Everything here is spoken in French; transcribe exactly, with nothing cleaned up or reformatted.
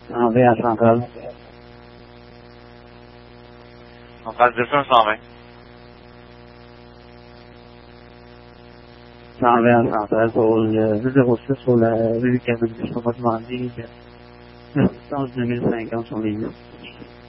En V à Centrale. Centrale dix un cent vingt. En V à Centrale pour le zéro six pour la rue Caroline. Je ne peux pas demander l'assistance deux mille cinquante sur les lieux.